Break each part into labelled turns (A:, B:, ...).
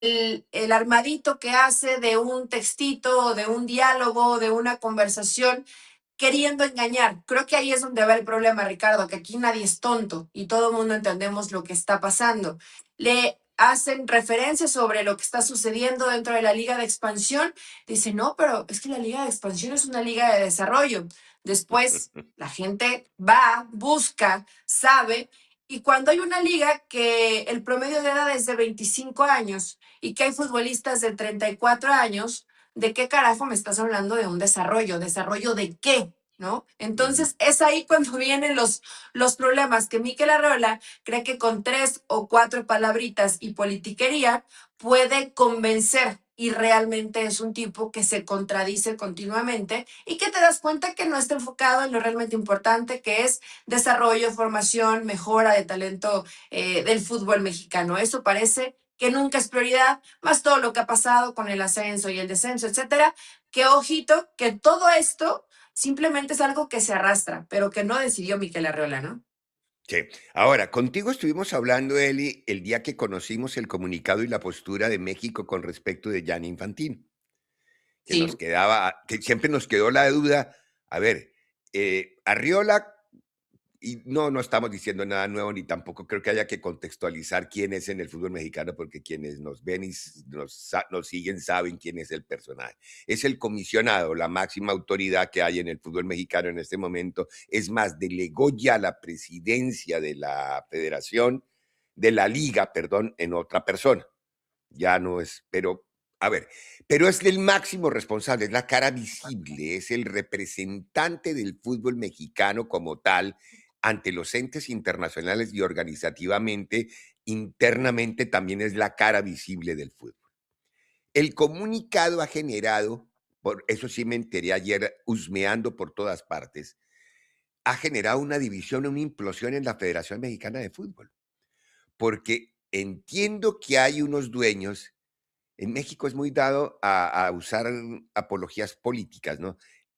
A: el armadito que hace de un textito, de un diálogo, de una conversación, queriendo engañar. Creo que ahí es donde va el problema, Ricardo, que aquí nadie es tonto y todo el mundo entendemos lo que está pasando. Le hacen referencias sobre lo que está sucediendo dentro de la liga de expansión. Dicen, no, pero es que la liga de expansión es una liga de desarrollo. Después la gente va, busca, sabe, y cuando hay una liga que el promedio de edad es de 25 años y que hay futbolistas de 34 años, ¿de qué carajo me estás hablando de un desarrollo? ¿Desarrollo de qué? ¿No?
B: Ujú.
A: Entonces es ahí cuando vienen los problemas, que Mikel Arreola cree que con 3 o 4 palabritas y politiquería puede convencer, y realmente es un tipo que se contradice continuamente y que te das cuenta que no está enfocado en lo realmente importante, que es desarrollo, formación, mejora de talento del fútbol mexicano. Eso parece que nunca es prioridad, más todo lo que ha pasado con el ascenso y el descenso, etcétera, que ojito, que todo esto simplemente es algo que se arrastra, pero que no decidió Miquel Arreola, ¿no?
B: Sí. Ahora, contigo estuvimos hablando, Eli, el día que conocimos el comunicado y la postura de México con respecto de Gianni Infantino, que
A: Sí.
B: nos quedaba, que siempre nos quedó la duda. A ver, Arriola, y no estamos diciendo nada nuevo, ni tampoco creo que haya que contextualizar quién es en el fútbol mexicano, porque quienes nos ven y nos siguen saben quién es el personaje. Es el comisionado, la máxima autoridad que hay en el fútbol mexicano en este momento. Es más, delegó ya la presidencia de la federación, de la liga, perdón, en otra persona. Ya no es, pero a ver, pero es el máximo responsable, es la cara visible, es el representante del fútbol mexicano como tal ante los entes internacionales y organizativamente, internamente también es la cara visible del fútbol. El comunicado ha generado, por eso sí me enteré ayer husmeando por todas partes, ha generado una división, una implosión en la Federación Mexicana de Fútbol, porque entiendo que hay unos dueños. En México es muy dado a usar apologías políticas, ¿no?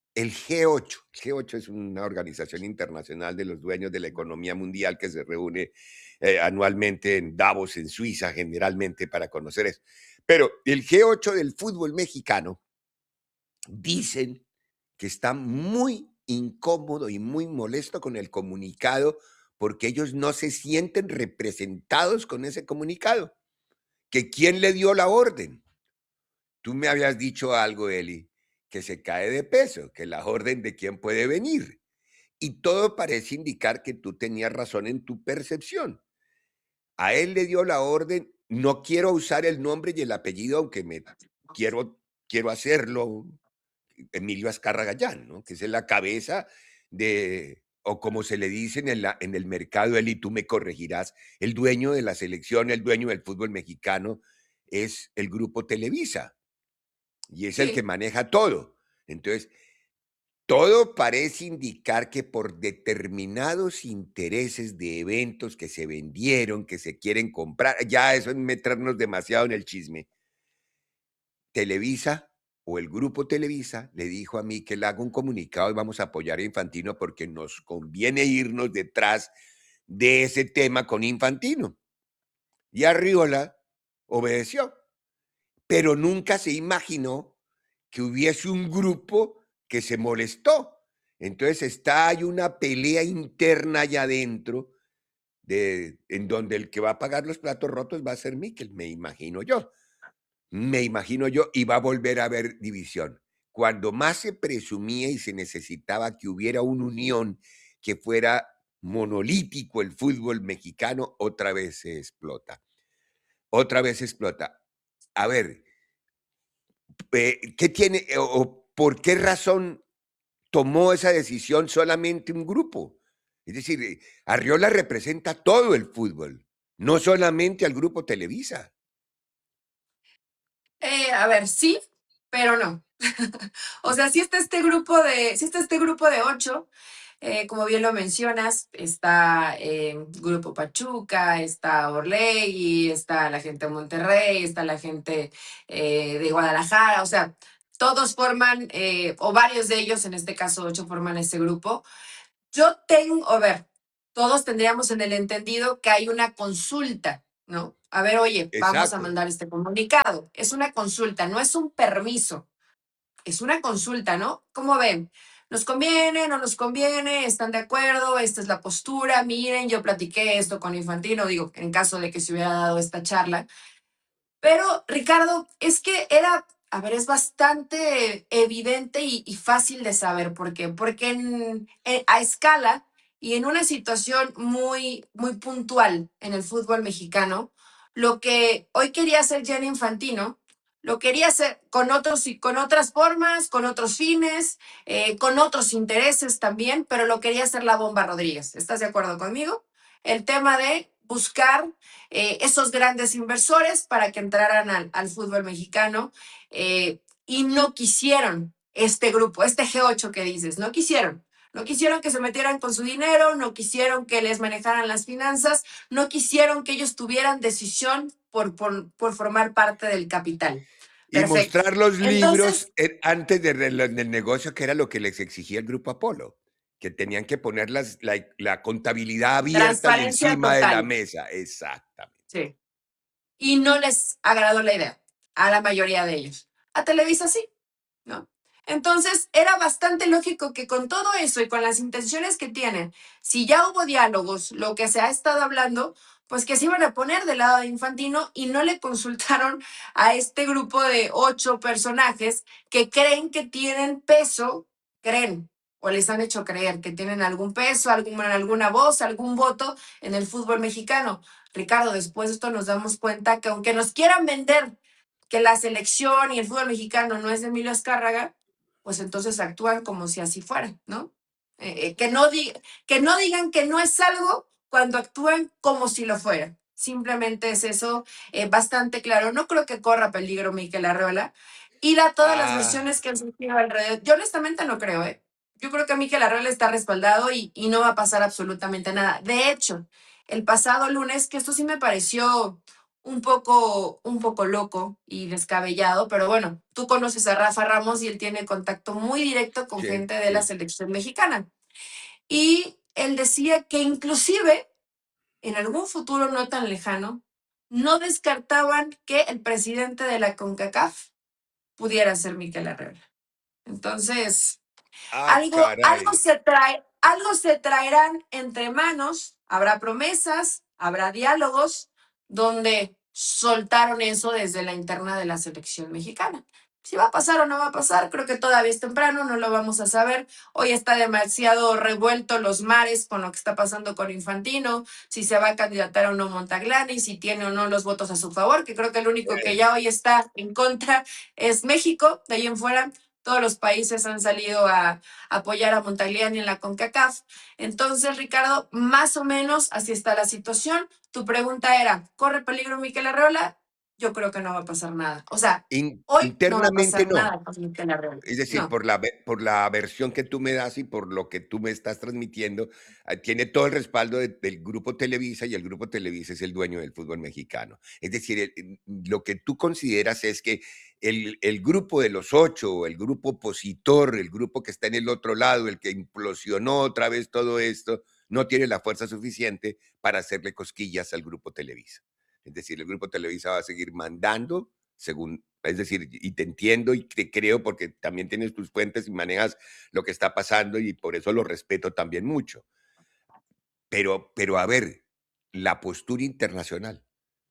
B: El G8 es una organización internacional de los dueños de la economía mundial que se reúne anualmente en Davos, en Suiza, generalmente para conocer eso. Pero el G8 del fútbol mexicano dicen que está muy incómodo y muy molesto con el comunicado porque ellos no se sienten representados con ese comunicado. Que quién le dio la orden. Tú me habías dicho algo, Eli, que se cae de peso, que la orden de quién puede venir. Y todo parece indicar que tú tenías razón en tu percepción. A él le dio la orden, no quiero usar el nombre y el apellido, aunque me quiero hacerlo, Emilio Azcárraga Gallán, ¿no? Que es la cabeza de, o como se le dice en el mercado, Eli, tú me corregirás, el dueño de la selección, el dueño del fútbol mexicano, es el grupo Televisa y es el que
A: Sí.
B: maneja todo. Entonces, todo parece indicar que por determinados intereses de eventos que se vendieron, que se quieren comprar, ya eso es meternos demasiado en el chisme. Televisa o el grupo Televisa le dijo a mí que le haga un comunicado y vamos a apoyar a Infantino porque nos conviene irnos detrás de ese tema con Infantino. Y Arriola obedeció, pero nunca se imaginó que hubiese un grupo que se molestó. Entonces hay una pelea interna allá adentro en donde el que va a pagar los platos rotos va a ser Miquel, me imagino yo. Me imagino yo, y va a volver a haber división. Cuando más se presumía y se necesitaba que hubiera una unión, que fuera monolítico el fútbol mexicano, otra vez se explota. Otra vez se explota. A ver, ¿qué tiene o por qué razón tomó esa decisión solamente un grupo? Es decir, Arriola representa todo el fútbol, no solamente al grupo Televisa.
A: A ver, sí, pero no. O sea, sí está este grupo de 8, como bien lo mencionas, está Grupo Pachuca, está Orlegui, está la gente de Monterrey, está la gente de Guadalajara, o sea, todos forman, o varios de ellos, en este caso 8, forman ese grupo. Yo tengo, a ver, todos tendríamos en el entendido que hay una consulta ¿no? A ver, oye, vamos a
B: Exacto.
A: mandar este comunicado. Es una consulta, no es un permiso, es una consulta, ¿no? ¿Cómo ven? ¿Nos conviene? ¿No nos conviene? ¿Están de acuerdo? Esta es la postura. Miren, yo platiqué esto con Infantino, digo, en caso de que se hubiera dado esta charla. Pero, Ricardo, es que era, a ver, es bastante evidente y fácil de saber por qué. Porque a escala y en una situación muy, muy puntual en el fútbol mexicano, lo que hoy quería hacer Gianni Infantino, lo quería hacer con otros y con otras formas, con otros fines, con otros intereses también, pero lo quería hacer la Bomba Rodríguez. ¿Estás de acuerdo conmigo? El tema de buscar esos grandes inversores para que entraran al fútbol mexicano y no quisieron este grupo, este G8 que dices, no quisieron. No quisieron que se metieran con su dinero, no quisieron que les manejaran las finanzas, no quisieron que ellos tuvieran decisión por formar parte del capital.
B: Y
A: Perfecto.
B: mostrar los libros
A: Entonces,
B: antes del negocio, que era lo que les exigía el Grupo Apolo, que tenían que poner la contabilidad abierta y
A: transparencia
B: encima de la
A: total.
B: mesa. Exactamente.
A: Sí. Y no les agradó la idea a la mayoría de ellos. A Televisa sí, ¿no? Entonces, era bastante lógico que con todo eso y con las intenciones que tienen, si ya hubo diálogos, lo que se ha estado hablando, pues que se iban a poner del lado de Infantino y no le consultaron a este grupo de 8 personajes que creen que tienen peso, creen, o les han hecho creer que tienen algún peso, alguna voz, algún voto en el fútbol mexicano. Ricardo, después de esto nos damos cuenta que aunque nos quieran vender que la selección y el fútbol mexicano no es de Emilio Azcárraga, pues entonces actúan como si así fuera, ¿no? Que no digan que no es algo cuando actúan como si lo fuera. Simplemente es eso bastante claro. No creo que corra peligro Mikel Arreola. Y todas las
B: Ah,
A: versiones que han surgido alrededor, yo honestamente no creo, ¿eh? Yo creo que Mikel Arreola está respaldado y no va a pasar absolutamente nada. De hecho, el pasado lunes, que esto sí me pareció un poco loco y descabellado, pero bueno, tú conoces a Rafa Ramos y él tiene contacto muy directo con
B: sí,
A: gente de la
B: sí.
A: selección mexicana. Y él decía que inclusive en algún futuro no tan lejano, no descartaban que el presidente de la CONCACAF pudiera ser Mikel Arreola. Entonces,
B: Ah, caray.
A: algo se traerán entre manos, habrá promesas, habrá diálogos donde soltaron eso desde la interna de la selección mexicana. Si va a pasar o no va a pasar, creo que todavía es temprano, no lo vamos a saber. Hoy está demasiado revuelto los mares con lo que está pasando con Infantino, si se va a candidatar o no Montaglani, si tiene o no los votos a su favor, que creo que el único que
B: Bueno,
A: ya hoy está en contra es México. De ahí en fuera, todos los países han salido a apoyar a Montagliani en la CONCACAF. Entonces, Ricardo, más o menos así está la situación. Tu pregunta era, ¿corre peligro Mikel Arreola? Yo creo que no va a pasar nada. O sea, hoy no va a
B: internamente
A: pasar
B: no.
A: nada con Mikel Arreola.
B: Es decir,
A: No.
B: por la versión que tú me das y por lo que tú me estás transmitiendo, tiene todo el respaldo del Grupo Televisa y el Grupo Televisa es el dueño del fútbol mexicano. Es decir, lo que tú consideras es que el grupo de los 8, el grupo opositor, el grupo que está en el otro lado, el que implosionó otra vez todo esto, no tiene la fuerza suficiente para hacerle cosquillas al Grupo Televisa. Es decir, el Grupo Televisa va a seguir mandando según, es decir, y te entiendo y te creo porque también tienes tus fuentes y manejas lo que está pasando y por eso lo respeto también mucho. Pero a ver, la postura internacional,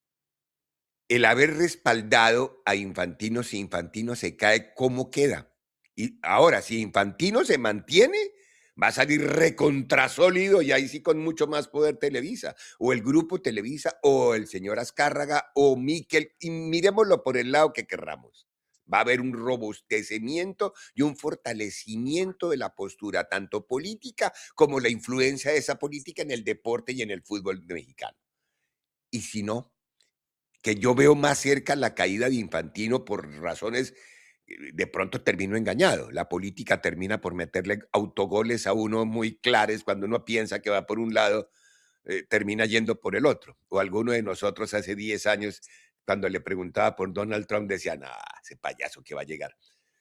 B: el haber respaldado a Infantino, si Infantino se cae, ¿cómo queda? Y ahora, si Infantino se mantiene, va a salir recontrasólido y ahí sí con mucho más poder Televisa, o el grupo Televisa, o el señor Azcárraga, o Miquel, y miremoslo por el lado que querramos. Va a haber un robustecimiento y un fortalecimiento de la postura, tanto política como la influencia de esa política en el deporte y en el fútbol mexicano. Y si no, que yo veo más cerca la caída de Infantino por razones, de pronto termino engañado. La política termina por meterle autogoles a uno muy claros cuando uno piensa que va por un lado, termina yendo por el otro. O alguno de nosotros hace 10 años, cuando le preguntaba por Donald Trump, decía, nah, ese payaso que va a llegar.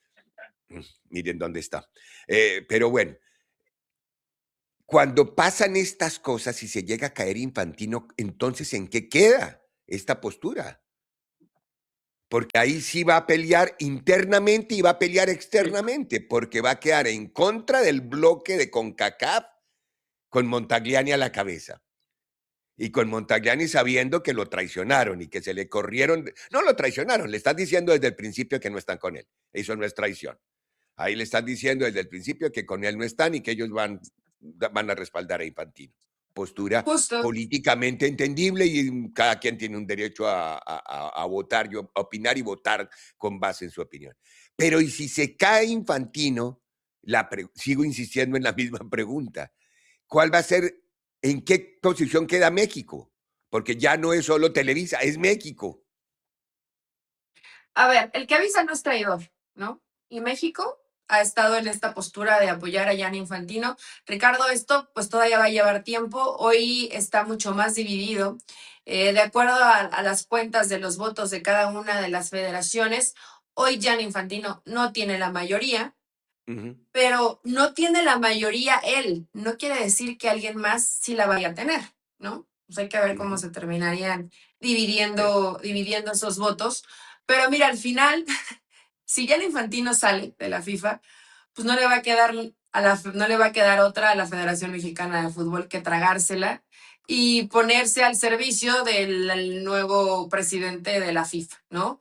B: Miren dónde está. Pero bueno, cuando pasan estas cosas y se llega a caer Infantino, entonces ¿en qué queda? esta postura, porque ahí sí va a pelear internamente y va a pelear externamente, porque va a quedar en contra del bloque de CONCACAF con Montagliani a la cabeza. Y con Montagliani sabiendo que lo traicionaron y que se le corrieron. No lo traicionaron, le están diciendo desde el principio que no están con él. Eso no es traición. Ahí le están diciendo desde el principio que con él no están y que ellos van a respaldar a Infantino. Postura
A: Justo.
B: políticamente entendible y cada quien tiene un derecho a votar, a opinar y votar con base en su opinión. Pero ¿y si se cae Infantino? Sigo insistiendo en la misma pregunta. ¿Cuál va a ser, en qué posición queda México? Porque ya no es solo Televisa, es México.
A: A ver, el que avisa no es traidor, ¿no? Y México ha estado en esta postura de apoyar a Gianni Infantino. Ricardo, esto pues todavía va a llevar tiempo. Hoy está mucho más dividido. De acuerdo a las cuentas de los votos de cada una de las federaciones, hoy Gianni Infantino no tiene la mayoría, pero no tiene la mayoría él. No quiere decir que alguien más sí la vaya a tener, ¿no? Pues hay que ver cómo se terminarían
B: Sí.
A: dividiendo esos votos. Pero mira, al final, si ya el Infantino sale de la FIFA, pues no le va a quedar no le va a quedar otra a la Federación Mexicana de Fútbol que tragársela y ponerse al servicio del nuevo presidente de la FIFA, ¿no?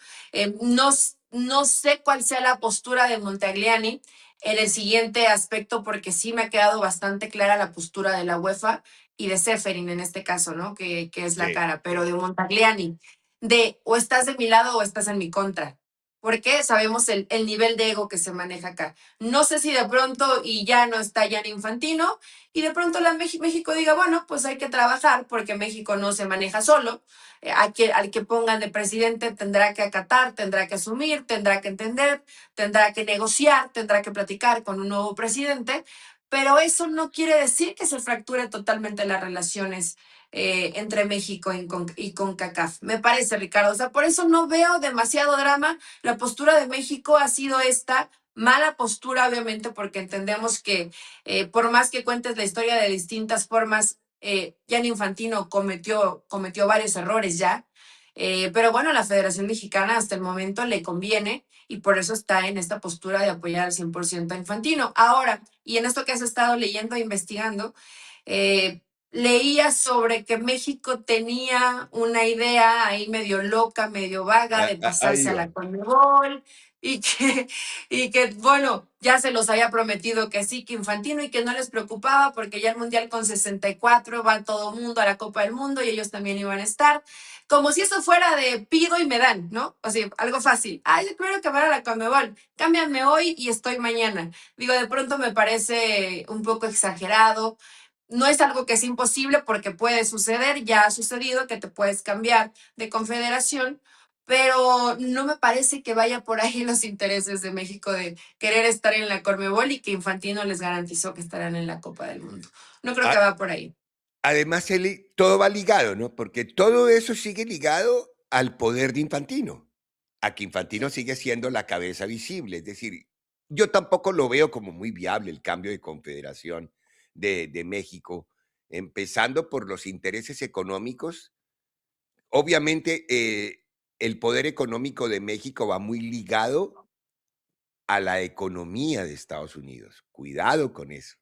A: No sé cuál sea la postura de Montagliani en el siguiente aspecto, porque sí me ha quedado bastante clara la postura de la UEFA y de Seferin en este caso, ¿no? Que es la
B: Sí,
A: cara, pero
B: sí.
A: de Montagliani, de o estás de mi lado o estás en mi contra, porque sabemos el nivel de ego que se maneja acá. No sé si de pronto y ya no está Jan Infantino y de pronto México diga, bueno, pues hay que trabajar porque México no se maneja solo. Al que pongan de presidente tendrá que acatar, tendrá que asumir, tendrá que entender, tendrá que negociar, tendrá que platicar con un nuevo presidente, pero eso no quiere decir que se fracture totalmente las relaciones entre México y CONCACAF. Me parece, Ricardo. O sea, por eso no veo demasiado drama. La postura de México ha sido esta mala postura, obviamente, porque entendemos que por más que cuentes la historia de distintas formas, Gianni Infantino cometió varios errores ya. Pero bueno, la Federación Mexicana hasta el momento le conviene y por eso está en esta postura de apoyar al 100% a Infantino. Ahora, y en esto que has estado leyendo e investigando, leía sobre que México tenía una idea ahí medio loca, medio vaga de
B: Ahí
A: pasarse a la
B: va.
A: CONMEBOL y que, bueno, ya se los había prometido que sí, que Infantino y que no les preocupaba porque ya el Mundial con 64 va todo el mundo a la Copa del Mundo y ellos también iban a estar. Como si eso fuera de pido y me dan, ¿no? O sea, algo fácil. Ay, yo quiero que vaya a la CONMEBOL. Cámbiame hoy y estoy mañana. Digo, de pronto me parece un poco exagerado. No es algo que es imposible porque puede suceder, ya ha sucedido que te puedes cambiar de confederación, pero no me parece que vaya por ahí los intereses de México de querer estar en la Conmebol y que Infantino les garantizó que estarán en la Copa del Mundo. No creo que
B: A-
A: va por ahí.
B: Además, todo va ligado, ¿no? Porque todo eso sigue ligado al poder de Infantino, a que Infantino sigue siendo la cabeza visible. Es decir, yo tampoco lo veo como muy viable el cambio de confederación de México, empezando por los intereses económicos. Obviamente, el poder económico de México va muy ligado a la economía de Estados Unidos. Cuidado con eso.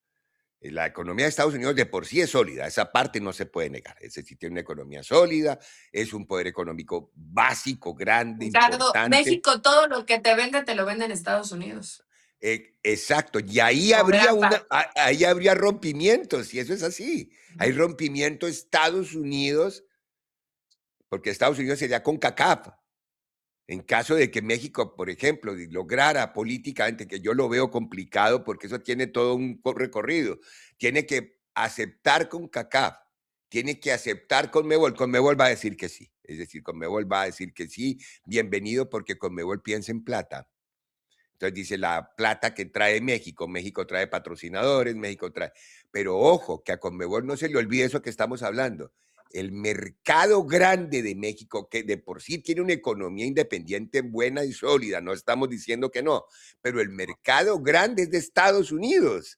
B: La economía de Estados Unidos de por sí es sólida, esa parte no se puede negar. Es decir, tiene una economía sólida, es un poder económico básico, grande,
A: Ricardo,
B: importante.
A: México todo lo que te vende, te lo vende en Estados Unidos.
B: Exacto, y ahí
A: O
B: habría
A: gran parte.
B: ahí habría rompimientos, y eso es así. Hay rompimiento Estados Unidos, porque Estados Unidos sería con CACAF. En caso de que México, por ejemplo, lograra políticamente, que yo lo veo complicado porque eso tiene todo un recorrido, tiene que aceptar con CACAF, tiene que aceptar Conmebol va a decir que sí. Es decir, Conmebol va a decir que sí, bienvenido porque Conmebol piensa en plata. Entonces dice la plata que trae México, México trae patrocinadores, México trae. Pero ojo, que a Conmebol no se le olvide eso que estamos hablando. El mercado grande de México, que de por sí tiene una economía independiente buena y sólida, no estamos diciendo que no, pero el mercado grande es de Estados Unidos,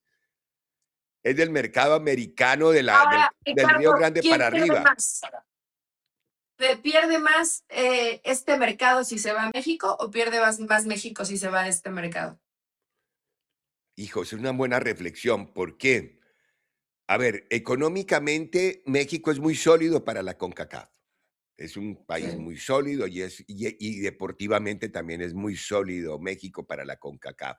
B: es del mercado americano
A: Ahora,
B: del Río
A: Ricardo,
B: Grande
A: ¿quién
B: para
A: pierde
B: arriba.
A: más? ¿Pierde más este mercado si se va a México o pierde más México si se va a este mercado?
B: Hijo, es una buena reflexión. ¿Por qué? A ver, económicamente México es muy sólido para la CONCACAF. Es un país
A: Sí.
B: muy sólido y deportivamente también es muy sólido México para la CONCACAF.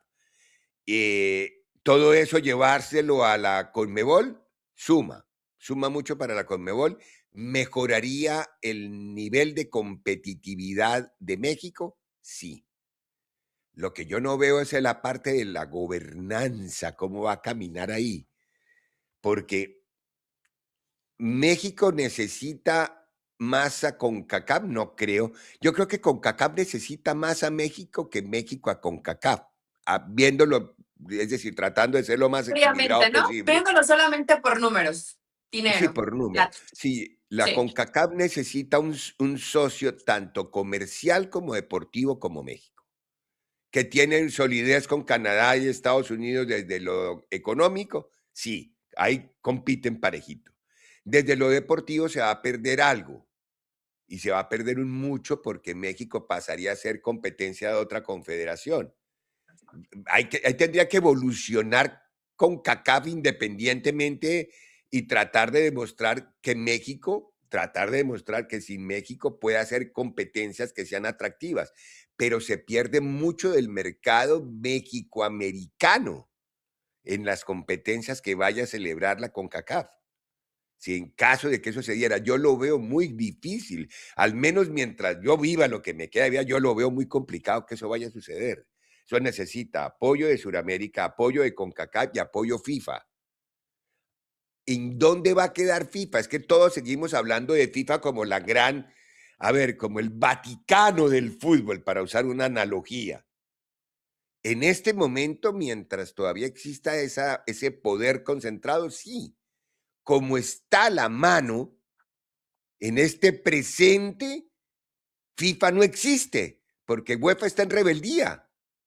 B: Todo eso llevárselo a la CONMEBOL suma mucho para la CONMEBOL, mejoraría el nivel de competitividad de México, sí. Lo que yo no veo es en la parte de la gobernanza, cómo va a caminar ahí, porque México necesita más a CONCACAF, no creo. Yo creo que CONCACAF necesita más a México que México a CONCACAF, viéndolo, es decir, tratando de ser lo más
A: Fríamente,
B: equilibrado
A: ¿no?
B: posible.
A: Viéndolo solamente por números,
B: Sí,
A: dinero,
B: por número.
A: plata.
B: Sí, la
A: Sí.
B: CONCACAF necesita un socio tanto comercial como deportivo como México, que tienen solidez con Canadá y Estados Unidos desde lo económico, sí, ahí compiten parejito. Desde lo deportivo se va a perder algo, y se va a perder un mucho porque México pasaría a ser competencia de otra confederación. Ahí tendría que evolucionar con CACAF independientemente y tratar de demostrar que sin México puede hacer competencias que sean atractivas, pero se pierde mucho del mercado mexicoamericano en las competencias que vaya a celebrar la CONCACAF. Si en caso de que eso se diera, yo lo veo muy difícil, al menos mientras yo viva lo que me queda de vida, yo lo veo muy complicado que eso vaya a suceder. Eso necesita apoyo de Sudamérica, apoyo de CONCACAF y apoyo FIFA. ¿En dónde va a quedar FIFA? Es que todos seguimos hablando de FIFA como la gran, a ver, como el Vaticano del fútbol, para usar una analogía. En este momento, mientras todavía exista ese poder concentrado, sí. Como está la mano, en este presente, FIFA no existe, porque UEFA está en rebeldía.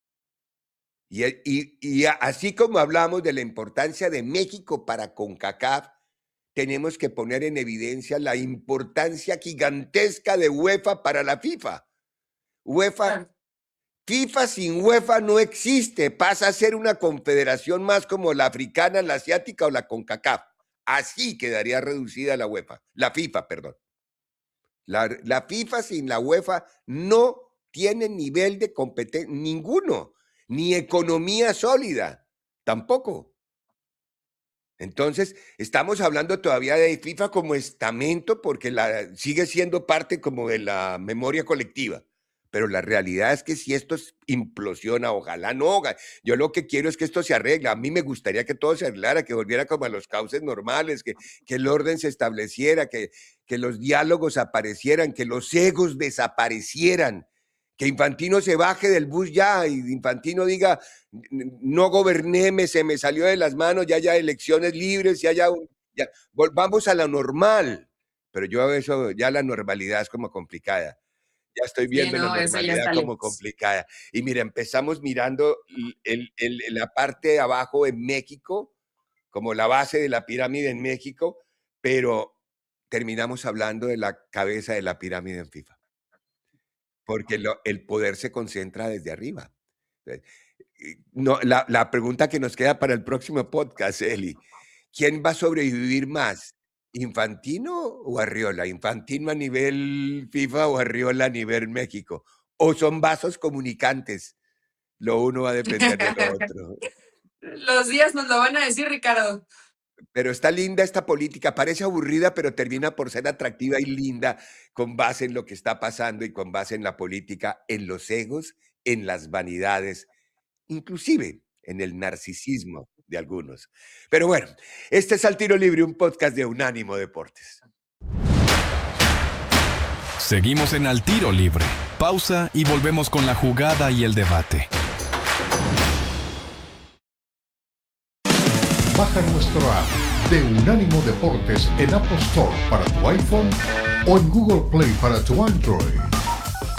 B: Así como hablamos de la importancia de México para CONCACAF, tenemos que poner en evidencia la importancia gigantesca de UEFA para la FIFA.
A: Claro.
B: FIFA sin UEFA no existe, pasa a ser una confederación más como la africana, la asiática o la CONCACAF. Así quedaría reducida la UEFA, la FIFA, perdón. La FIFA sin la UEFA no tiene nivel de competencia, ninguno, ni economía sólida, tampoco. Entonces, estamos hablando todavía de FIFA como estamento porque sigue siendo parte como de la memoria colectiva. Pero la realidad es que si esto implosiona, ojalá no. Yo lo que quiero es que esto se arregle. A mí me gustaría que todo se arreglara, que volviera como a los cauces normales, que el orden se estableciera, que los diálogos aparecieran, que los egos desaparecieran, que Infantino se baje del bus ya y Infantino diga, no goberné, se me salió de las manos, ya haya elecciones libres, ya volvamos a la normal. Pero yo eso, ya la normalidad es como complicada. Ya estoy
A: Sí,
B: viendo la
A: no, eso ya
B: normalidad
A: está
B: como
A: lejos.
B: complicada. Y mira, empezamos mirando la parte de abajo en México, como la base de la pirámide en México, pero terminamos hablando de la cabeza de la pirámide en FIFA. Porque el poder se concentra desde arriba. No, la pregunta que nos queda para el próximo podcast, Eli, ¿quién va a sobrevivir más? ¿Infantino o Arriola? ¿Infantino a nivel FIFA o Arriola a nivel México? ¿O son vasos comunicantes? Lo uno va a depender de lo otro.
A: Los días nos lo van a decir, Ricardo.
B: Pero está linda esta política, parece aburrida, pero termina por ser atractiva y linda con base en lo que está pasando y con base en la política, en los egos, en las vanidades, inclusive en el narcisismo de algunos. Pero bueno, este es Al Tiro Libre, un podcast de Unánimo Deportes.
C: Seguimos en Al Tiro Libre. Pausa y volvemos con la jugada y el debate.
D: Baja nuestro app de Unánimo Deportes en Apple Store para tu iPhone o en Google Play para tu Android.